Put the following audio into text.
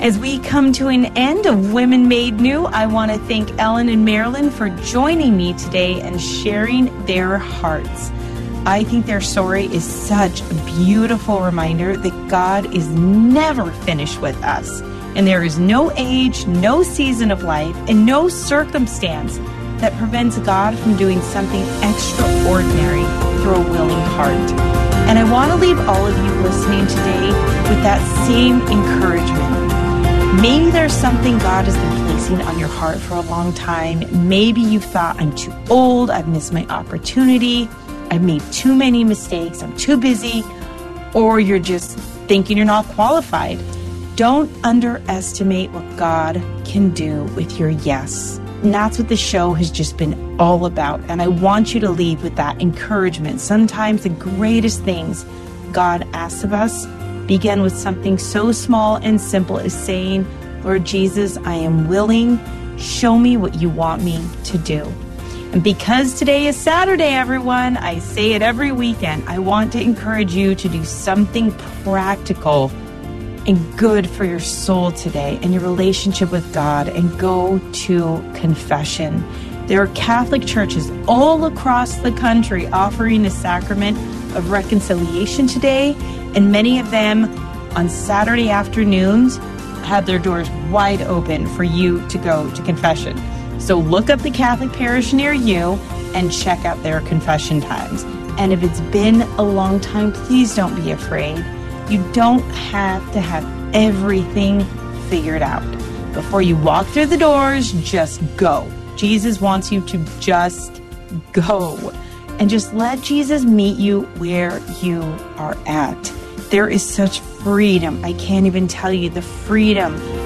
As we come to an end of Women Made New, I want to thank Ellen and Marilyn for joining me today and sharing their hearts. I think their story is such a beautiful reminder that God is never finished with us, and there is no age, no season of life, and no circumstance that prevents God from doing something extraordinary through a willing heart. And I want to leave all of you listening today with that same encouragement. Maybe there's something God has been placing on your heart for a long time. Maybe you thought, I'm too old, I've missed my opportunity, I've made too many mistakes, I'm too busy, or you're just thinking you're not qualified. Don't underestimate what God can do with your yes. And that's what the show has just been all about. And I want you to leave with that encouragement. Sometimes the greatest things God asks of us begin with something so small and simple as saying, Lord Jesus, I am willing. Show me what you want me to do. And because today is Saturday, everyone, I say it every weekend, I want to encourage you to do something practical and good for your soul today and your relationship with God, and go to confession. There are Catholic churches all across the country offering the sacrament of reconciliation today, and many of them on Saturday afternoons have their doors wide open for you to go to confession. So look up the Catholic parish near you and check out their confession times. And if it's been a long time, please don't be afraid. You don't have to have everything figured out. Before you walk through the doors, just go. Jesus wants you to just go. And just let Jesus meet you where you are at. There is such freedom. I can't even tell you the freedom